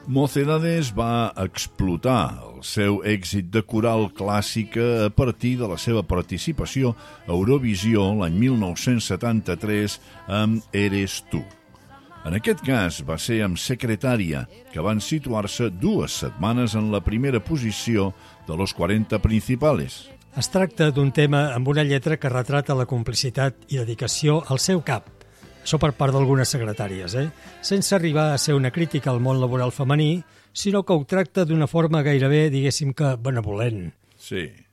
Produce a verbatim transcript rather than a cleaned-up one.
Mocedades va explotar el seu èxit de coral clàssica a partir de la seva participació a Eurovisió l'any mil nou-cents setanta-tres amb Eres tu. En aquest cas va ser amb Secretària, que van situar-se dues setmanes en la primera posició de los quaranta principales. Es tracta d'un tema amb una lletra que retrata la complicitat i dedicació al seu cap. Això per part d'algunes secretàries, eh? Sense arribar a ser una crítica al món laboral femení, sinó que ho tracta d'una forma gairebé, diguéssim que, benevolent. Sí.